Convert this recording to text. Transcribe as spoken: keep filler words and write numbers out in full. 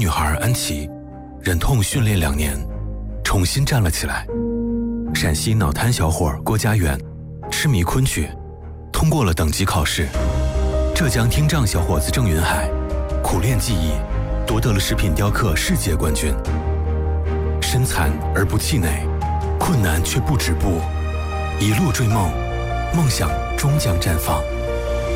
女孩安琪，忍痛训练两年，重新站了起来。陕西脑瘫小伙郭家园，痴迷昆曲，通过了等级考试。浙江听障小伙子郑云海，苦练技艺，夺得了食品雕刻世界冠军。身残而不气馁，困难却不止步，一路追梦，梦想终将绽放。